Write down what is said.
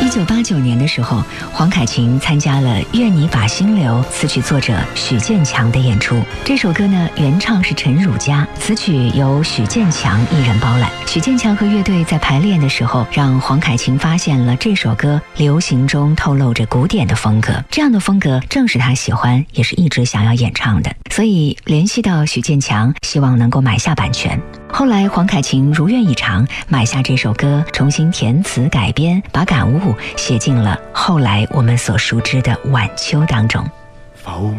1989年的时候，黄凯芹参加了《愿你把心留》词曲作者许建强的演出。这首歌呢，原唱是陈汝佳，词曲由许建强一人包揽。许建强和乐队在排练的时候，让黄凯芹发现了这首歌流行中透露着古典的风格，这样的风格正是他喜欢，也是一直想要演唱的，所以联系到许建强，希望能够买下版权。后来黄凯芹如愿以偿，买下这首歌，重新填词改编，把感悟写进了后来我们所熟知的《晚秋》当中。